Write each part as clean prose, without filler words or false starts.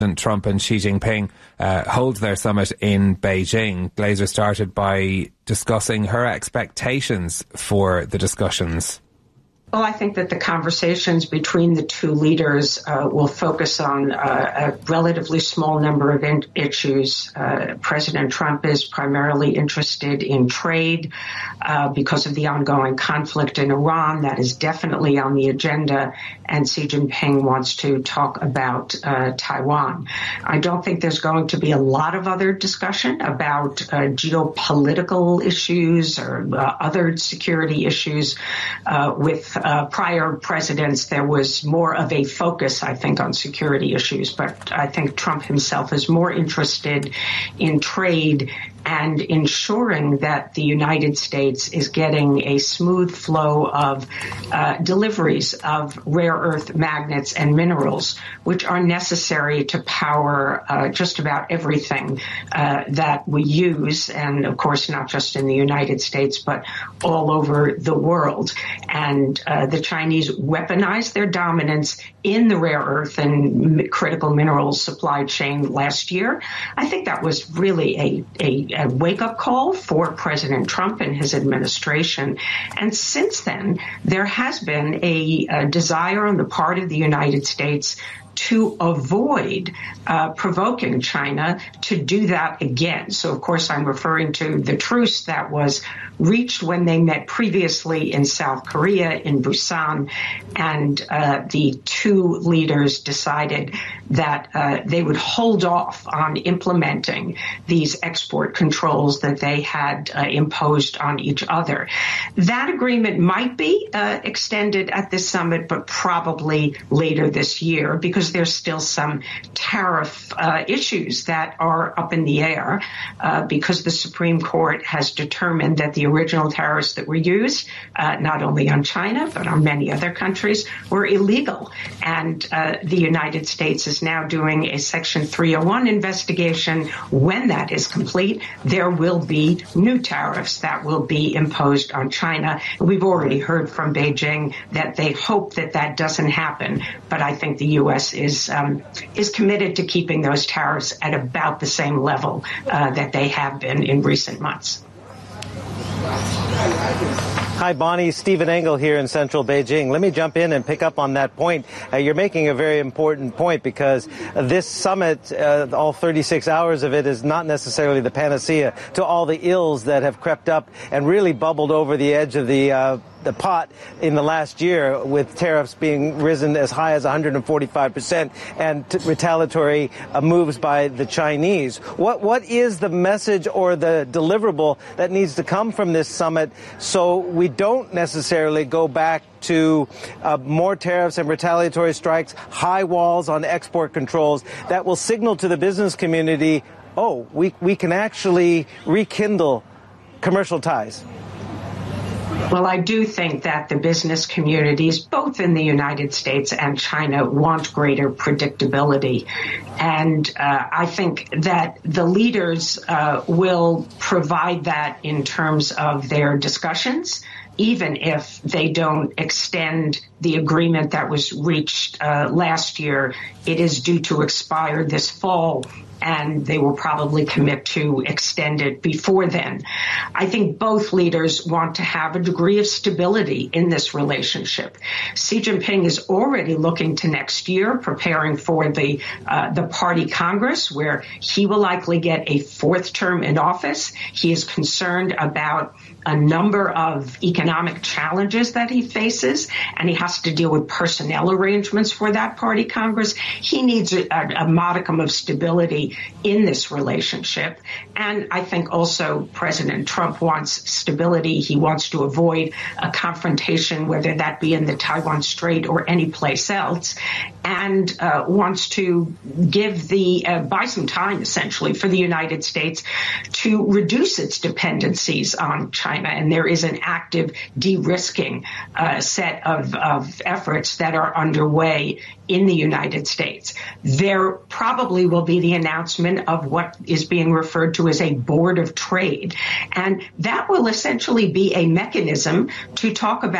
Trump and Xi Jinping hold their summit in Beijing. Glaser started by discussing her expectations for the discussions. Well, I think that the conversations between the two leaders will focus on a relatively small number of issues. President Trump is primarily interested in trade because of the ongoing conflict in Iran. That is definitely on the agenda. And Xi Jinping wants to talk about Taiwan. I don't think there's going to be a lot of other discussion about geopolitical issues or other security issues with prior presidents. There was more of a focus, I think, on security issues, but I think Trump himself is more interested in trade and ensuring that the United States is getting a smooth flow of deliveries of rare earth magnets and minerals, which are necessary to power just about everything that we use, and of course not just in the United States, but all over the world. And the Chinese weaponized their dominance in the rare earth and critical minerals supply chain last year. I think that was really a wake-up call for President Trump and his administration. And since then, there has been a desire on the part of the United States to avoid provoking China to do that again. So, of course, I'm referring to the truce that was reached when they met previously in South Korea, in Busan, and the two leaders decided that they would hold off on implementing these export controls that they had imposed on each other. That agreement might be extended at this summit, but probably later this year, because there's still some tariff issues that are up in the air because the Supreme Court has determined that the original tariffs that were used, not only on China, but on many other countries, were illegal. And the United States is now doing a Section 301 investigation. When that is complete, there will be new tariffs that will be imposed on China. We've already heard from Beijing that they hope that that doesn't happen, but I think the U.S. is committed to keeping those tariffs at about the same level that they have been in recent months. Hi, Bonnie. Stephen Engel here in central Beijing. Let me jump in and pick up on that point. You're making a very important point because this summit, all 36 hours of it, is not necessarily the panacea to all the ills that have crept up and really bubbled over the edge of the pot in the last year, with tariffs being risen as high as 145% and retaliatory moves by the Chinese. What is the message or the deliverable that needs to come from this summit so we don't necessarily go back to more tariffs and retaliatory strikes, high walls on export controls that will signal to the business community, oh, we can actually rekindle commercial ties? Well, I do think that the business communities, both in the United States and China, want greater predictability. And I think that the leaders will provide that in terms of their discussions, even if they don't extend the agreement that was reached last year. It is due to expire this fall, and they will probably commit to extend it before then. I think both leaders want to have a degree of stability in this relationship. Xi Jinping is already looking to next year, preparing for the Party Congress, where he will likely get a fourth term in office. He is concerned about a number of economic challenges that he faces, and he has to deal with personnel arrangements for that Party Congress. He needs a modicum of stability in this relationship. And I think also President Trump wants stability. He wants to avoid a confrontation, whether that be in the Taiwan Strait or any place else, and wants to give buy some time, essentially, for the United States to reduce its dependencies on China. And there is an active de-risking set of efforts that are underway in the United States. There probably will be the announcement of what is being referred to as a board of trade. And that will essentially be a mechanism to talk about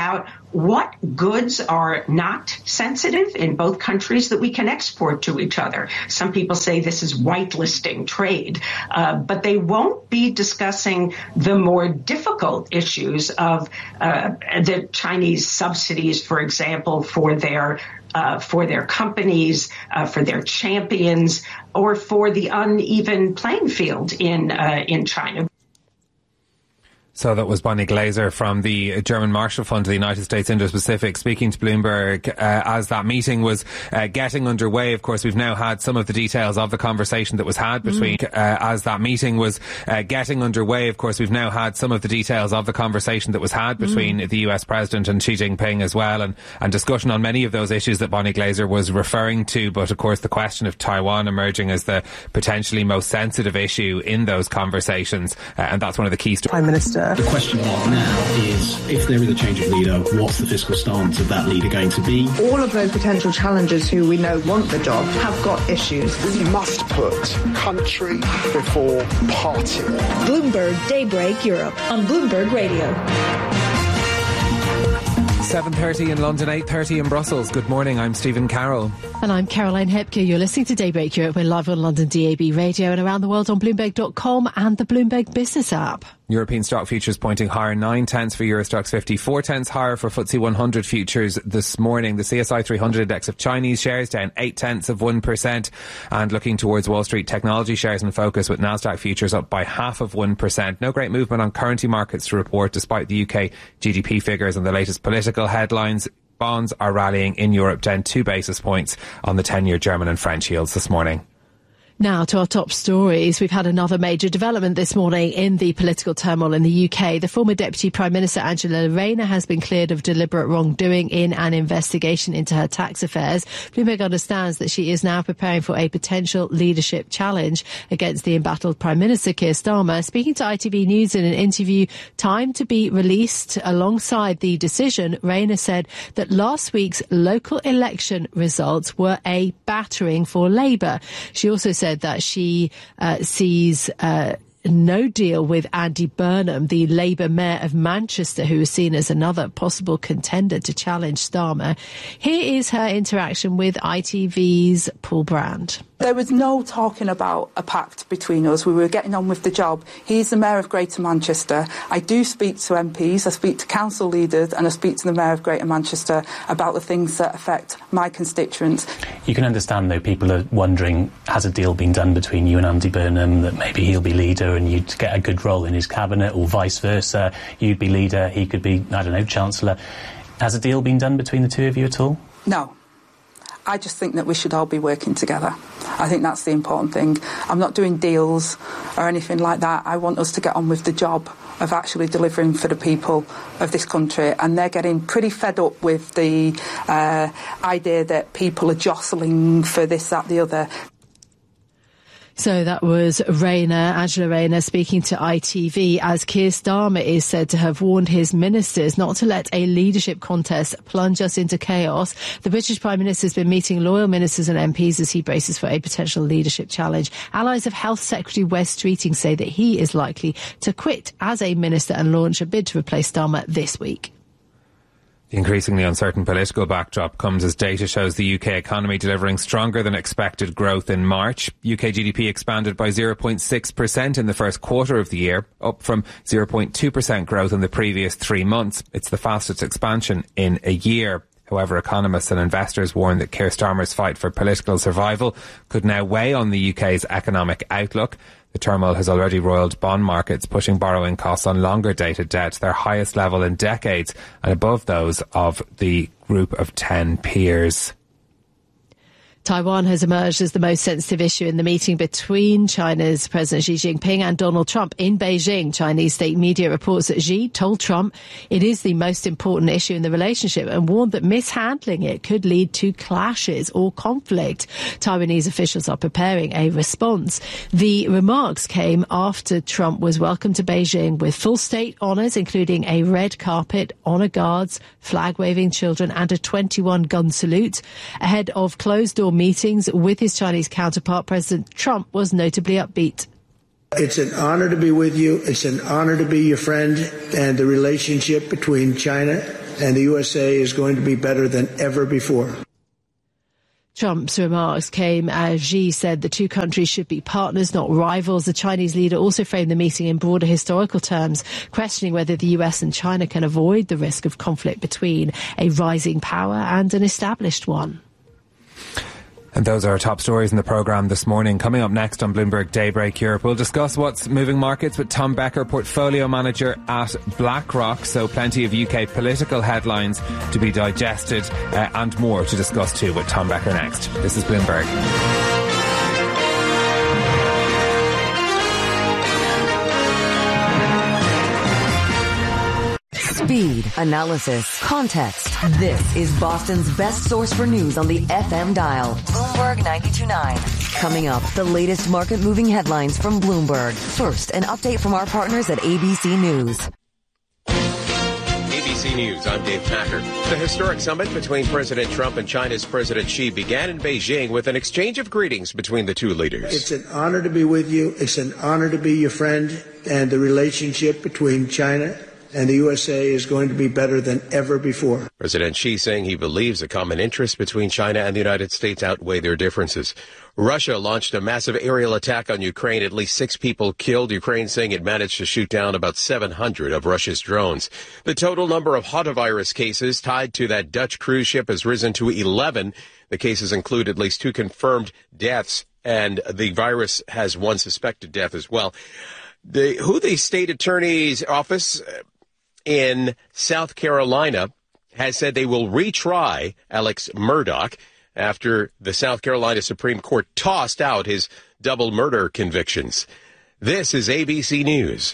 what goods are not sensitive in both countries that we can export to each other. Some people say this is whitelisting trade, but they won't be discussing the more difficult issues of the Chinese subsidies, for example, for their companies, for their champions, or for the uneven playing field in China. So that was Bonnie Glaser from the German Marshall Fund to the United States Indo-Pacific speaking to Bloomberg as that meeting was getting underway. Of course, we've now had some of the details of the conversation that was had between as that meeting was getting underway. Of course, we've now had some of the details of the conversation that was had between the US President and Xi Jinping as well, and discussion on many of those issues that Bonnie Glaser was referring to. But of course, the question of Taiwan emerging as the potentially most sensitive issue in those conversations, and that's one of the key stories. Prime Minister. The question mark now is, if there is a change of leader, what's the fiscal stance of that leader going to be? All of those potential challengers who we know want the job have got issues. We must put country before party. Bloomberg Daybreak Europe on Bloomberg Radio. 7:30 in London, 8:30 in Brussels. Good morning, I'm Stephen Carroll. And I'm Caroline Hepke. You're listening to Daybreak Europe. We're live on London DAB radio and around the world on Bloomberg.com and the Bloomberg Business app. European stock futures pointing higher, 9/10 for Euro Stoxx 50, 4/10 higher for FTSE 100 futures this morning. The CSI 300 index of Chinese shares down 0.8%. And looking towards Wall Street, technology shares in focus with Nasdaq futures up by 0.5%. No great movement on currency markets to report despite the UK GDP figures and the latest political headlines. Bonds are rallying in Europe, down 2 basis points on the 10-year German and French yields this morning. Now to our top stories. We've had another major development this morning in the political turmoil in the UK. The former Deputy Prime Minister Angela Rayner has been cleared of deliberate wrongdoing in an investigation into her tax affairs. Bloomberg understands that she is now preparing for a potential leadership challenge against the embattled Prime Minister Keir Starmer. Speaking to ITV News in an interview time to be released alongside the decision, Rayner said that last week's local election results were a battering for Labour. She also said that she sees no deal with Andy Burnham, the Labour Mayor of Manchester, who is seen as another possible contender to challenge Starmer. Here is her interaction with ITV's Paul Brand. There was no talking about a pact between us. We were getting on with the job. He's the Mayor of Greater Manchester. I do speak to MPs, I speak to council leaders, and I speak to the Mayor of Greater Manchester about the things that affect my constituents. You can understand, though, people are wondering, has a deal been done between you and Andy Burnham that maybe he'll be leader and you'd get a good role in his cabinet, or vice versa? You'd be leader, he could be, I don't know, Chancellor. Has a deal been done between the two of you at all? No. I just think that we should all be working together. I think that's the important thing. I'm not doing deals or anything like that. I want us to get on with the job of actually delivering for the people of this country, and they're getting pretty fed up with the idea that people are jostling for this, that, the other. So that was Angela Rayner speaking to ITV, as Keir Starmer is said to have warned his ministers not to let a leadership contest plunge us into chaos. The British Prime Minister has been meeting loyal ministers and MPs as he braces for a potential leadership challenge. Allies of Health Secretary Wes Streeting say that he is likely to quit as a minister and launch a bid to replace Starmer this week. The increasingly uncertain political backdrop comes as data shows the UK economy delivering stronger than expected growth in March. UK GDP expanded by 0.6% in the first quarter of the year, up from 0.2% growth in the previous 3 months. It's the fastest expansion in a year. However, economists and investors warn that Keir Starmer's fight for political survival could now weigh on the UK's economic outlook. The turmoil has already roiled bond markets, pushing borrowing costs on longer dated debt to their highest level in decades and above those of the group of 10 peers. Taiwan has emerged as the most sensitive issue in the meeting between China's President Xi Jinping and Donald Trump in Beijing. Chinese state media reports that Xi told Trump it is the most important issue in the relationship and warned that mishandling it could lead to clashes or conflict. Taiwanese officials are preparing a response. The remarks came after Trump was welcomed to Beijing with full state honours, including a red carpet, honour guards, flag-waving children and a 21-gun salute. Ahead of closed-door meetings with his Chinese counterpart, President Trump was notably upbeat. It's an honor to be with you. It's an honor to be your friend, and the relationship between China and the USA is going to be better than ever before. Trump's remarks came as Xi said the two countries should be partners, not rivals. The Chinese leader also framed the meeting in broader historical terms, questioning whether the US and China can avoid the risk of conflict between a rising power and an established one. And those are our top stories in the programme this morning. Coming up next on Bloomberg Daybreak Europe, we'll discuss what's moving markets with Tom Becker, portfolio manager at BlackRock. So plenty of UK political headlines to be digested and more to discuss too with Tom Becker next. This is Bloomberg. Speed, analysis, context. This is Boston's best source for news on the FM dial. Bloomberg 92.9. Coming up, the latest market-moving headlines from Bloomberg. First, an update from our partners at ABC News. ABC News, I'm Dave Packer. The historic summit between President Trump and China's President Xi began in Beijing with an exchange of greetings between the two leaders. It's an honor to be with you. It's an honor to be your friend. And the relationship between China and the USA is going to be better than ever before. President Xi saying he believes the common interests between China and the United States outweigh their differences. Russia launched a massive aerial attack on Ukraine. At least 6 people killed. Ukraine saying it managed to shoot down about 700 of Russia's drones. The total number of hantavirus cases tied to that Dutch cruise ship has risen to 11. The cases include at least 2 confirmed deaths, and the virus has 1 suspected death as well. The state attorney's office in South Carolina has said they will retry Alex Murdaugh after the South Carolina Supreme Court tossed out his double murder convictions. This is ABC News.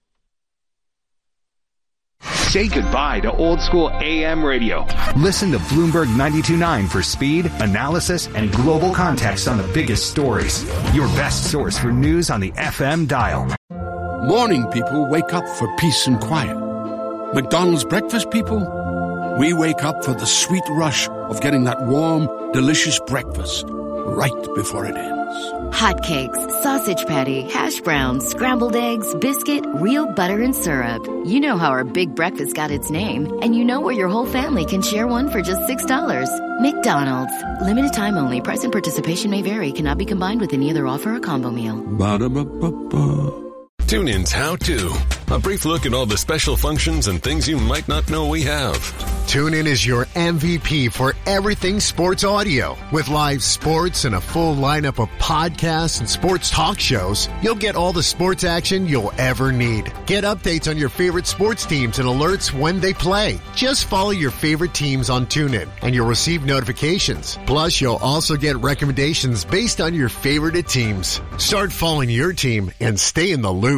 Say goodbye to old school AM radio. Listen to Bloomberg 92.9 for speed, analysis, and global context on the biggest stories. Your best source for news on the FM dial. Morning people wake up for peace and quiet. McDonald's breakfast people, we wake up for the sweet rush of getting that warm, delicious breakfast right before it ends. Hotcakes, sausage patty, hash browns, scrambled eggs, biscuit, real butter and syrup. You know how our big breakfast got its name, and you know where your whole family can share one for just $6. McDonald's. Limited time only. Price and participation may vary. Cannot be combined with any other offer or combo meal. Ba-da-ba-ba-ba. TuneIn's How To. A brief look at all the special functions and things you might not know we have. TuneIn is your MVP for everything sports audio. With live sports and a full lineup of podcasts and sports talk shows, you'll get all the sports action you'll ever need. Get updates on your favorite sports teams and alerts when they play. Just follow your favorite teams on TuneIn and you'll receive notifications. Plus, you'll also get recommendations based on your favorite teams. Start following your team and stay in the loop.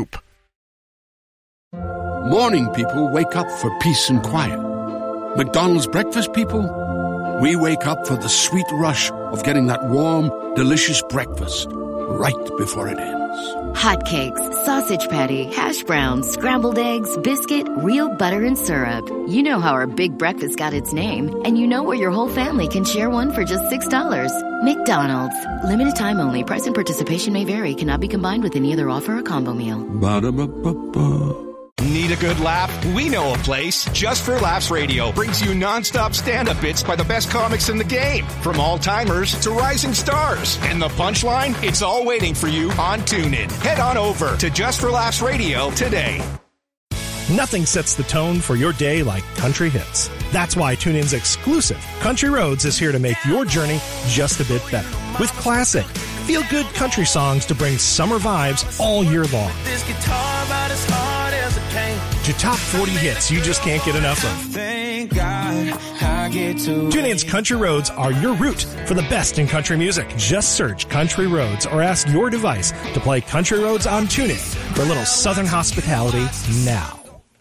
Morning people wake up for peace and quiet. McDonald's breakfast people, we wake up for the sweet rush of getting that warm, delicious breakfast right before it ends. Hotcakes, sausage patty, hash browns, scrambled eggs, biscuit, real butter and syrup. You know how our big breakfast got its name, and you know where your whole family can share one for just $6. McDonald's. Limited time only. Price and participation may vary. Cannot be combined with any other offer or combo meal. Ba-da-ba-ba-ba. Need a good laugh? We know a place. Just for Laughs Radio brings you non-stop stand-up bits by the best comics in the game, from all-timers to rising stars. And the punchline? It's all waiting for you on TuneIn. Head on over to Just for Laughs Radio today. Nothing sets the tone for your day like country hits. That's why TuneIn's exclusive Country Roads is here to make your journey just a bit better. With classic, feel-good country songs to bring summer vibes all year long. This guitar about as hard as a cane. To top 40 hits you just can't get enough of. Thank God I get to TuneIn's Country Roads are your route for the best in country music. Just search Country Roads or ask your device to play Country Roads on TuneIn for a little southern hospitality now.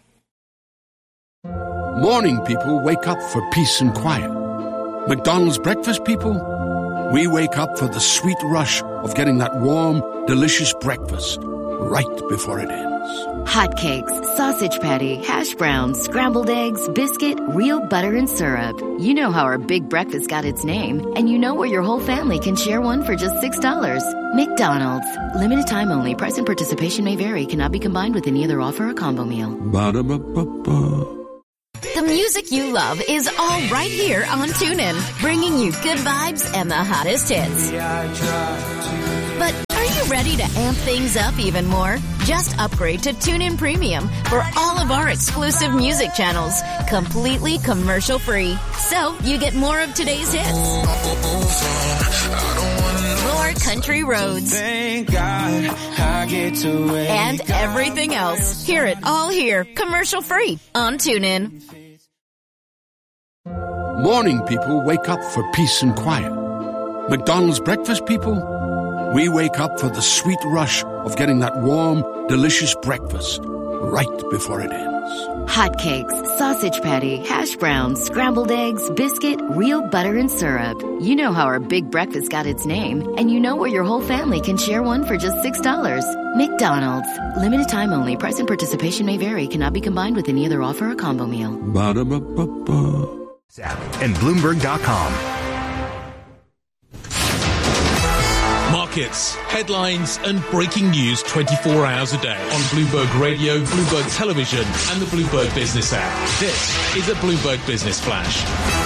Morning people wake up for peace and quiet. McDonald's breakfast people, we wake up for the sweet rush of getting that warm, delicious breakfast right before it ends. Hotcakes, sausage patty, hash browns, scrambled eggs, biscuit, real butter and syrup. You know how our big breakfast got its name, and you know where your whole family can share one for just $6. McDonald's. Limited time only. Price and participation may vary. Cannot be combined with any other offer or combo meal. Ba-da-ba-ba-ba. The music you love is all right here on TuneIn, bringing you good vibes and the hottest hits. But are you ready to amp things up even more? Just upgrade to TuneIn Premium for all of our exclusive music channels, completely commercial-free. So you get more of today's hits, more country roads, Thank God I get to wake and everything else. Hear it all here, commercial-free on TuneIn. Morning people wake up for peace and quiet. McDonald's breakfast people, we wake up for the sweet rush of getting that warm, delicious breakfast right before it ends. Hotcakes, sausage patty, hash browns, scrambled eggs, biscuit, real butter and syrup. You know how our big breakfast got its name, and you know where your whole family can share one for just $6. McDonald's. Limited time only. Price and participation may vary. Cannot be combined with any other offer or combo meal. Ba-da-ba-ba-ba. And Bloomberg.com. Markets, headlines and breaking news 24 hours a day on Bloomberg Radio, Bloomberg Television and the Bloomberg Business app. This is a Bloomberg Business Flash.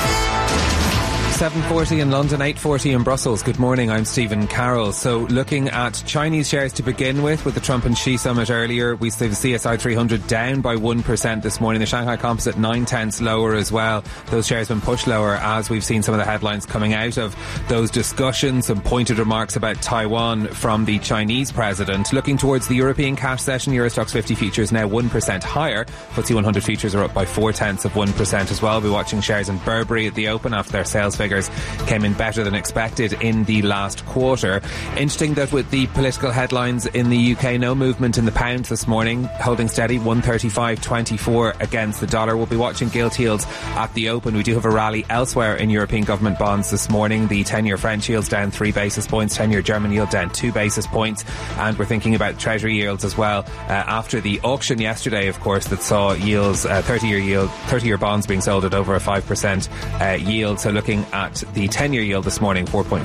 7:40 in London, 8:40 in Brussels. Good morning, I'm Stephen Carroll. So looking at Chinese shares to begin with the Trump and Xi summit earlier, we see the CSI 300 down by 1% this morning. The Shanghai Composite 0.9 lower as well. Those shares have been pushed lower as we've seen some of the headlines coming out of those discussions. Some pointed remarks about Taiwan from the Chinese president. Looking towards the European cash session, Euro Stoxx 50 futures now 1% higher. FTSE 100 futures are up by 0.4% as well. We'll be watching shares in Burberry at the open after their sales figures came in better than expected in the last quarter. Interesting that with the political headlines in the UK, no movement in the pound this morning, holding steady 135.24 against the dollar. We'll be watching gilt yields at the open. We do have a rally elsewhere in European government bonds this morning. The 10-year French yield's down 3 basis points, 10-year German yield down 2 basis points, and we're thinking about Treasury yields as well after the auction yesterday, of course, that saw yields, 30-year bonds being sold at over a 5% yield. So looking at the 10-year yield this morning,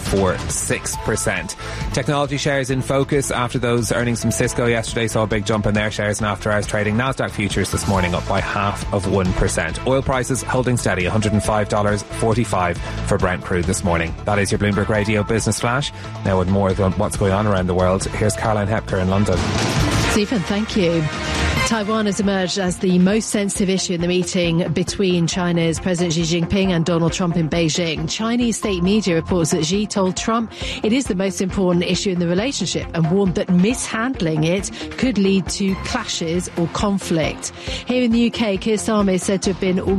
4.46%. Technology shares in focus after those earnings from Cisco yesterday saw a big jump in their shares and after hours trading. Nasdaq futures this morning up by 0.5%. Oil prices holding steady, $105.45 for Brent crude this morning. That is your Bloomberg Radio Business Flash. Now with more on what's going on around the world, here's Caroline Hepker in London. Stephen, thank you. Taiwan has emerged as the most sensitive issue in the meeting between China's President Xi Jinping and Donald Trump in Beijing. Chinese state media reports that Xi told Trump it is the most important issue in the relationship and warned that mishandling it could lead to clashes or conflict. Here in the UK, Keir Starmer is said to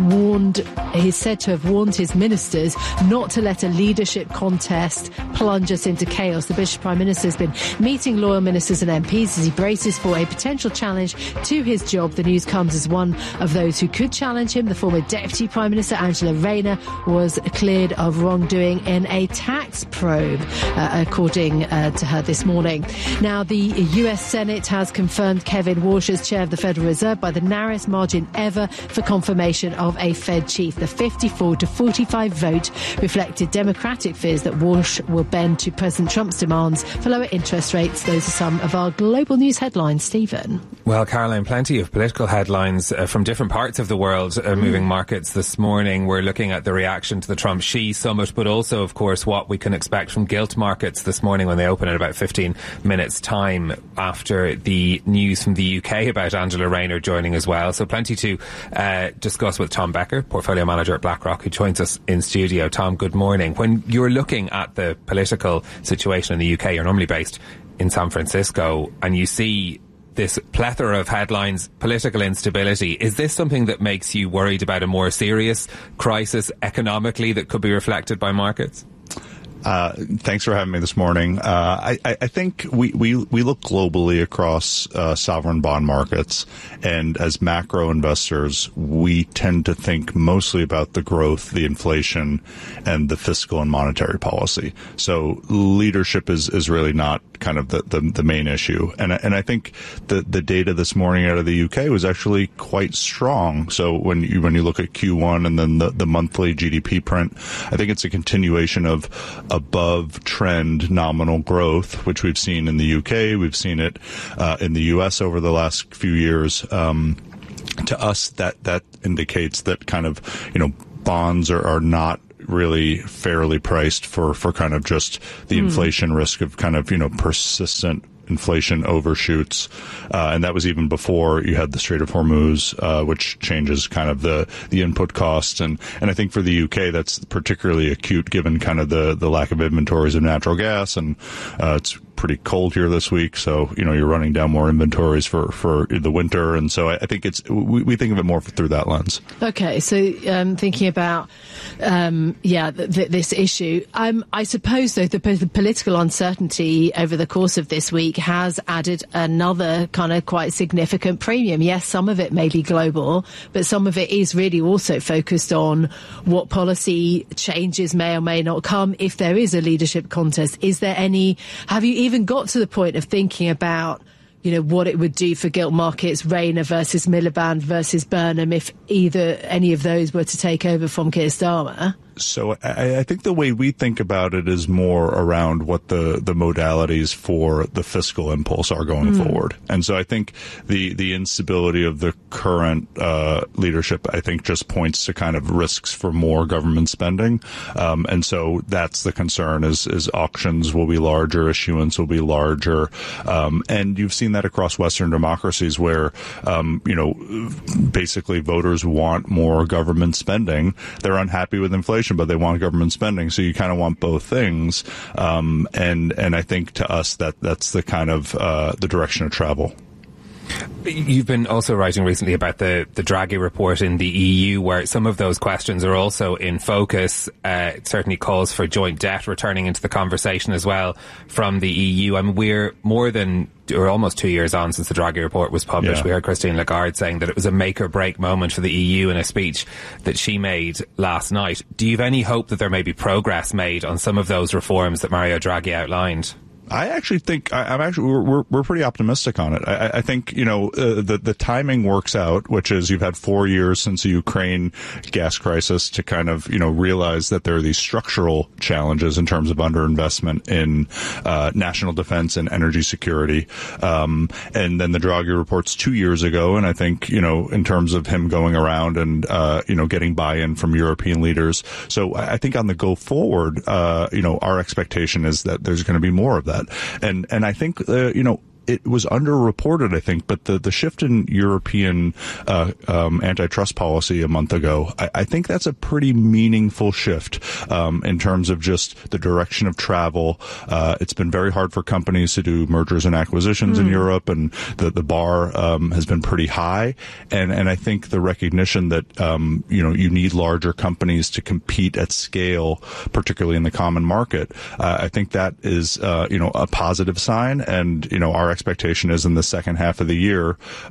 have warned his ministers not to let a leadership contest plunge us into chaos. The British Prime Minister has been meeting loyal ministers and MPs as he braces for a potential challenge to his job. The news comes as one of those who could challenge him, the former Deputy Prime Minister Angela Rayner, was cleared of wrongdoing in a tax probe, according to her this morning. Now, the US Senate has confirmed Kevin Warsh as chair of the Federal Reserve by the narrowest margin ever for confirmation of a Fed chief. The 54-45 vote reflected Democratic fears that Warsh will bend to President Trump's demands for lower interest rates. Those are some of our global news headlines. Stephen. Well, Caroline, plenty of political headlines from different parts of the world moving markets this morning. We're looking at the reaction to the Trump-Xi summit, but also, of course, what we can expect from gilt markets this morning when they open in about 15 minutes' time after the news from the UK about Angela Rayner joining as well. So plenty to discuss with Tom Becker, portfolio manager at BlackRock, who joins us in studio. Tom, good morning. When you're looking at the political situation in the UK, you're normally based in San Francisco, and you see this plethora of headlines, political instability. Is this something that makes you worried about a more serious crisis economically that could be reflected by markets? Thanks for having me this morning. I think we look globally across sovereign bond markets, and as macro investors, we tend to think mostly about the growth, the inflation, and the fiscal and monetary policy. So leadership is really not kind of the main issue. And I think the data this morning out of the UK was actually quite strong. So when you look at Q1 and then the monthly GDP print, I think it's a continuation of above trend nominal growth, which we've seen in the UK. We've seen it in the US over the last few years. to us, that indicates that kind of, bonds are not really fairly priced for kind of just the inflation risk of kind of, persistent inflation overshoots. And that was even before you had the Strait of Hormuz, which changes kind of the input costs. And I think for the UK, that's particularly acute given kind of the lack of inventories of natural gas. And it's pretty cold here this week. So, you're running down more inventories for the winter. And so I think we think of it more through that lens. Okay. So, thinking about, this issue, I suppose though, the political uncertainty over the course of this week has added another kind of quite significant premium. Yes, some of it may be global, but some of it is really also focused on what policy changes may or may not come if there is a leadership contest. Have you even got to the point of thinking about, what it would do for gilt markets, Rayner versus Miliband versus Burnham, if any of those were to take over from Keir Starmer? So I think the way we think about it is more around what the modalities for the fiscal impulse are going forward. And so I think the instability of the current leadership, I think, just points to kind of risks for more government spending. And so that's the concern is auctions will be larger, issuance will be larger. And you've seen that across Western democracies where, basically voters want more government spending. They're unhappy with inflation, but they want government spending. So you kind of want both things. And I think to us that's the kind of the direction of travel. You've been also writing recently about the Draghi report in the EU, where some of those questions are also in focus. It certainly calls for joint debt returning into the conversation as well from the EU. I mean, we're almost 2 years on since the Draghi report was published. Yeah. We heard Christine Lagarde saying that it was a make or break moment for the EU in a speech that she made last night. Do you have any hope that there may be progress made on some of those reforms that Mario Draghi outlined? I actually think we're pretty optimistic on it. I think the timing works out, which is you've had 4 years since the Ukraine gas crisis to kind of realize that there are these structural challenges in terms of underinvestment in national defense and energy security. And then the Draghi reports 2 years ago, and I think in terms of him going around and getting buy-in from European leaders. So I think on the go forward, our expectation is that there's going to be more of that. And I think, it was underreported, I think, but the shift in European antitrust policy a month ago, I think that's a pretty meaningful shift in terms of just the direction of travel. It's been very hard for companies to do mergers and acquisitions in Europe, and the bar has been pretty high. And I think the recognition that you need larger companies to compete at scale, particularly in the common market, I think that is a positive sign. And our expectation is in the second half of the year,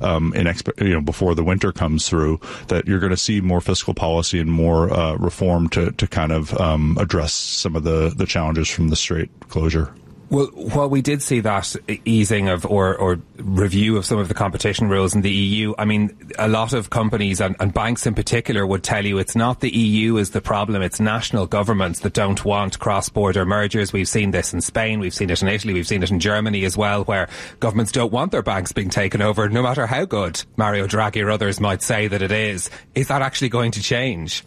before the winter comes through, that you're going to see more fiscal policy and more reform to kind of address some of the challenges from the Strait closure. Well, while we did see that easing of or review of some of the competition rules in the EU, I mean, a lot of companies and banks in particular would tell you it's not the EU is the problem, it's national governments that don't want cross-border mergers. We've seen this in Spain, we've seen it in Italy, we've seen it in Germany as well, where governments don't want their banks being taken over, no matter how good Mario Draghi or others might say that it is. Is that actually going to change?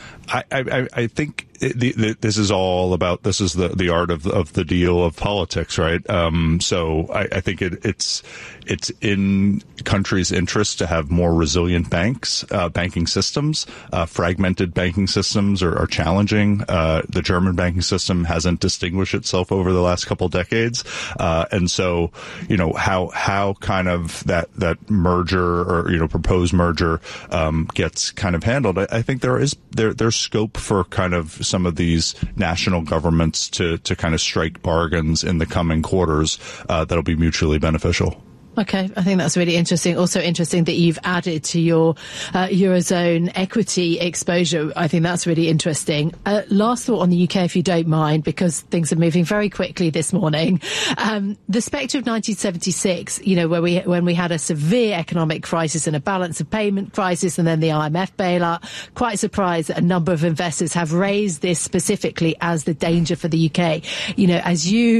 I think this is all about, this is the art of the deal of politics, right? So I think it's in countries' interest to have more resilient banking systems. Fragmented banking systems are challenging. The German banking system hasn't distinguished itself over the last couple decades. And so, how kind of that merger or, proposed merger, gets kind of handled. I think there's scope for kind of some of these national governments to kind of strike bargains in the coming quarters, that'll be mutually beneficial. Okay, I think that's really interesting. Also interesting that you've added to your Eurozone equity exposure. I think that's really interesting. Last thought on the UK, if you don't mind, because things are moving very quickly this morning. The spectre of 1976, when we had a severe economic crisis and a balance of payment crisis and then the IMF bailout, quite surprised that a number of investors have raised this specifically as the danger for the UK. As you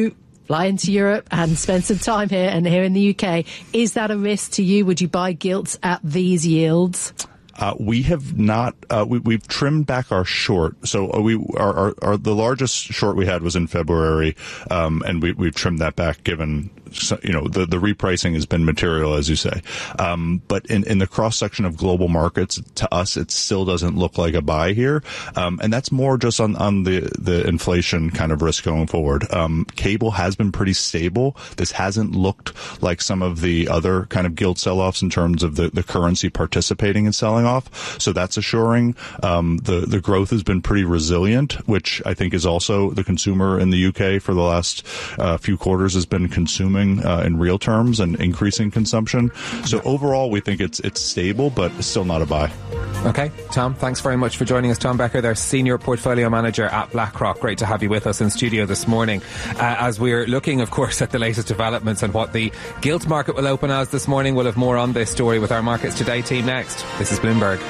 fly into Europe and spend some time here and here in the UK. Is that a risk to you? Would you buy gilts at these yields? We have not. We've trimmed back our short. So the largest short we had was in February, and we've trimmed that back given the repricing has been material, as you say. But in the cross section of global markets, to us, it still doesn't look like a buy here, and that's more just on the inflation kind of risk going forward. Cable has been pretty stable. This hasn't looked like some of the other kind of gilt sell-offs in terms of the currency participating in selling off. So that's assuring. The growth has been pretty resilient, which I think is also the consumer in the UK for the last few quarters has been consuming in real terms and increasing consumption. So overall, we think it's stable, but still not a buy. Okay, Tom, thanks very much for joining us. Tom Becker, their Senior Portfolio Manager at BlackRock. Great to have you with us in studio this morning. As we're looking, of course, at the latest developments and what the gilt market will open as this morning, we'll have more on this story with our Markets Today team next. This is Bloomberg.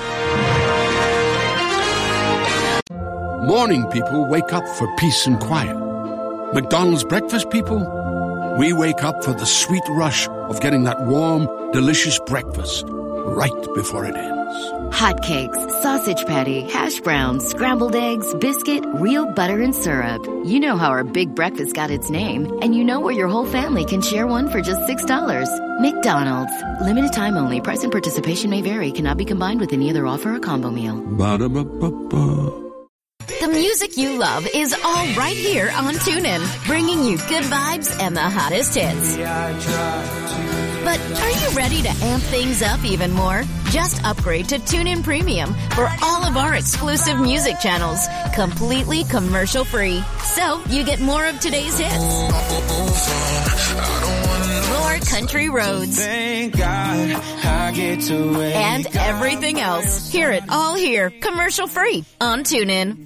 Morning people wake up for peace and quiet. McDonald's breakfast people, we wake up for the sweet rush of getting that warm, delicious breakfast right before it ends. Hotcakes, sausage patty, hash browns, scrambled eggs, biscuit, real butter and syrup. You know how our big breakfast got its name, and you know where your whole family can share one for just $6. McDonald's. Limited time only. Price and participation may vary. Cannot be combined with any other offer or combo meal. Ba-da-ba-ba-ba. The music you love is all right here on TuneIn, bringing you good vibes and the hottest hits. But are you ready to amp things up even more? Just upgrade to TuneIn Premium for all of our exclusive music channels, completely commercial-free. So you get more of today's hits, more country roads, and everything else. Hear it all here, commercial-free on TuneIn.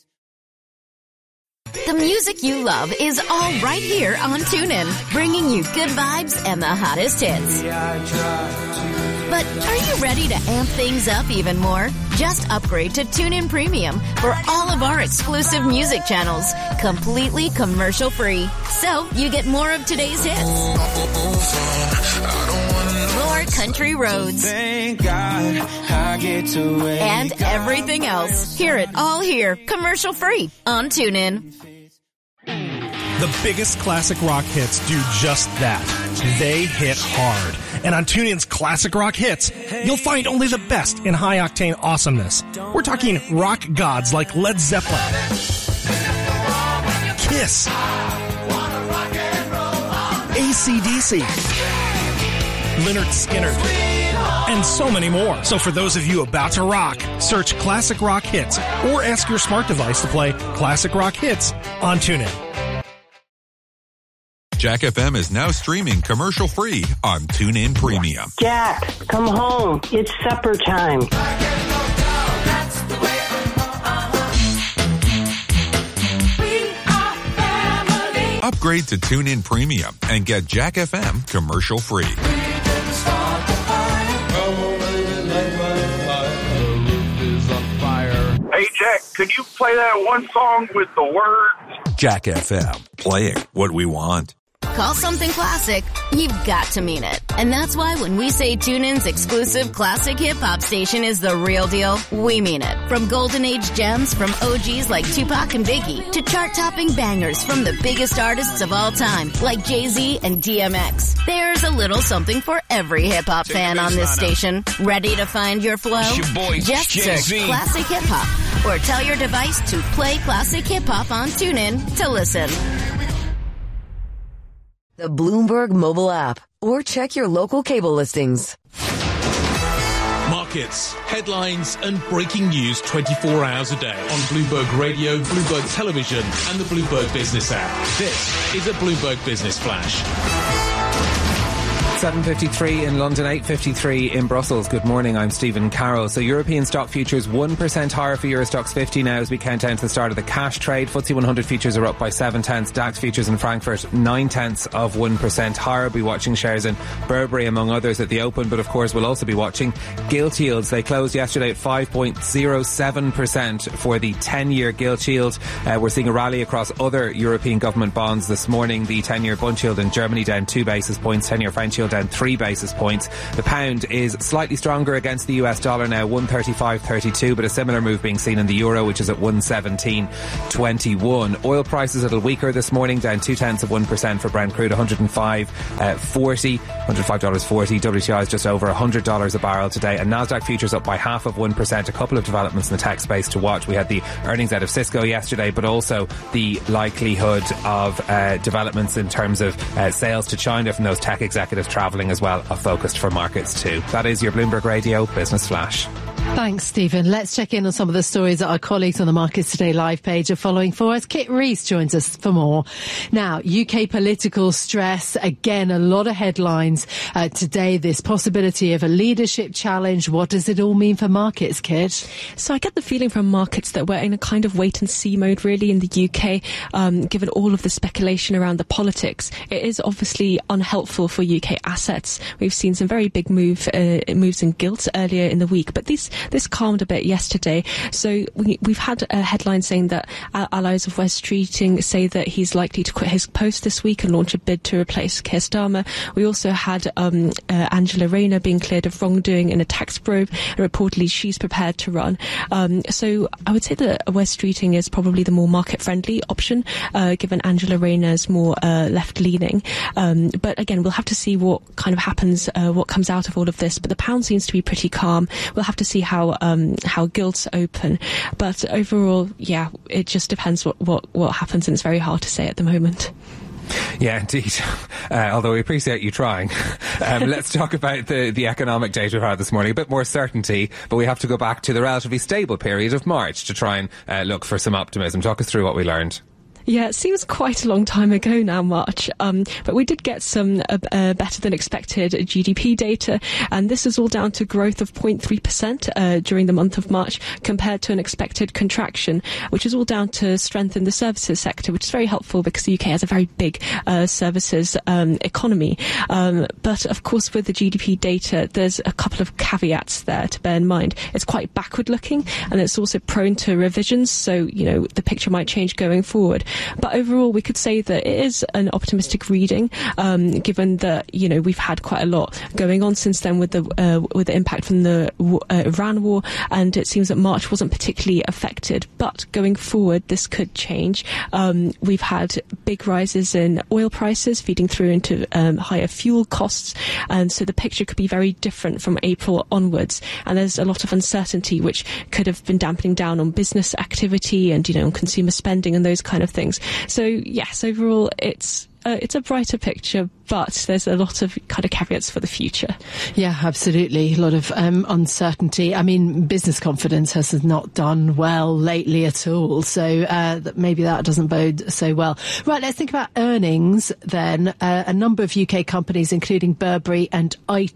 The music you love is all right here on TuneIn, bringing you good vibes and the hottest hits. But are you ready to amp things up even more? Just upgrade to TuneIn Premium for all of our exclusive music channels, completely commercial-free. So you get more of today's hits, more country roads, and everything else. Hear it all here, commercial-free on TuneIn. The biggest classic rock hits do just that. They hit hard. And on TuneIn's Classic Rock Hits, you'll find only the best in high-octane awesomeness. We're talking rock gods like Led Zeppelin, Kiss, AC/DC, Lynyrd Skynyrd, and so many more. So for those of you about to rock, search Classic Rock Hits or ask your smart device to play Classic Rock Hits on TuneIn. Jack FM is now streaming commercial-free on TuneIn Premium. Jack, come home. It's supper time. Upgrade to TuneIn Premium and get Jack FM commercial-free. Hey, Jack, could you play that one song with the words? Jack FM, playing what we want. Call something classic, you've got to mean it. And that's why when we say TuneIn's exclusive classic hip-hop station is the real deal, we mean it. From golden age gems from OGs like Tupac and Biggie to chart-topping bangers from the biggest artists of all time like Jay-Z and DMX. There's a little something for every hip-hop fan on this station. Ready to find your flow? Just search Classic Hip-Hop or tell your device to play Classic Hip-Hop on TuneIn to listen. The Bloomberg mobile app, or check your local cable listings. Markets, headlines and breaking news 24 hours a day on Bloomberg Radio, Bloomberg Television and the Bloomberg Business app. This is a Bloomberg Business Flash. 7:53 in London, 8:53 in Brussels. Good morning, I'm Stephen Carroll. So European stock futures 1% higher for Euro Stoxx 50 now as we count down to the start of the cash trade. FTSE 100 futures are up by 0.7. DAX futures in Frankfurt 0.9% higher. We'll be watching shares in Burberry among others at the open, but of course we'll also be watching gilt yields. They closed yesterday at 5.07% for the 10-year gilt yield. We're seeing a rally across other European government bonds this morning. The 10-year Bund yield in Germany down 2 basis points, 10-year French yield down 3 basis points. The pound is slightly stronger against the US dollar now, 135.32, but a similar move being seen in the euro, which is at 117.21. Oil prices a little weaker this morning, down 0.2% for Brent crude, $105.40. WTI is just over $100 a barrel today, and Nasdaq futures up by 0.5%. A couple of developments in the tech space to watch. We had the earnings out of Cisco yesterday, but also the likelihood of developments in terms of sales to China from those tech executives travelling as well are focused for markets too. That is your Bloomberg Radio Business Flash. Thanks, Stephen. Let's check in on some of the stories that our colleagues on the Markets Today live page are following for us. Kit Rees joins us for more. Now, UK political stress. Again, a lot of headlines today. This possibility of a leadership challenge. What does it all mean for markets, Kit? So I get the feeling from markets that we're in a kind of wait-and-see mode, really, in the UK, given all of the speculation around the politics. It is obviously unhelpful for UK assets. We've seen some very big moves in gilt earlier in the week, but this calmed a bit yesterday. So we've had a headline saying that allies of Wes Streeting say that he's likely to quit his post this week and launch a bid to replace Keir Starmer. We also had Angela Rayner being cleared of wrongdoing in a tax probe, and reportedly she's prepared to run. So I would say that Wes Streeting is probably the more market-friendly option, given Angela Rayner's more left-leaning. But again, we'll have to see what kind of happens, what comes out of all of this. But the pound seems to be pretty calm. We'll have to see how gilts open, but overall, yeah, it just depends what happens, and it's very hard to say at the moment. Yeah, indeed. Although we appreciate you trying. Let's talk about the economic data we've had this morning. A bit more certainty, but we have to go back to the relatively stable period of March to try and look for some optimism. Talk us through what we learned. Yeah, it seems quite a long time ago now, March, but we did get some better than expected GDP data, and this is all down to growth of 0.3% during the month of March compared to an expected contraction, which is all down to strength in the services sector, which is very helpful because the UK has a very big services economy. But of course, with the GDP data, there's a couple of caveats there to bear in mind. It's quite backward looking, and it's also prone to revisions, so the picture might change going forward. But overall, we could say that it is an optimistic reading, given that we've had quite a lot going on since then with the impact from the Iran war, and it seems that March wasn't particularly affected. But going forward, this could change. We've had big rises in oil prices feeding through into higher fuel costs, and so the picture could be very different from April onwards. And there's a lot of uncertainty, which could have been dampening down on business activity and on consumer spending and those kind of things. So yes, overall it's a brighter picture, but there's a lot of kind of caveats for the future. Yeah, absolutely. A lot of uncertainty. I mean, business confidence has not done well lately at all, so maybe that doesn't bode so well. Right, let's think about earnings then. A number of UK companies, including Burberry and